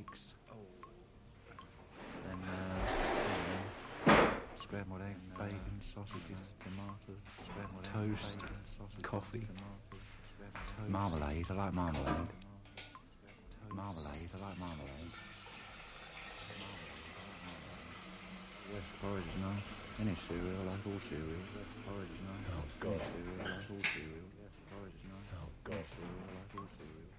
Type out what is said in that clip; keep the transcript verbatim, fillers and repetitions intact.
eggs. Then uh, scrambled eggs, bacon, sausages, tomatoes, toast, coffee, marmalade. I like marmalade. Marmalade. I like marmalade. West porridge is nice. Any cereal, I like all cereal. West porridge is nice. Oh God. Any cereal, I like all cereal. West porridge is nice. Oh God. Any cereal, I like all cereal.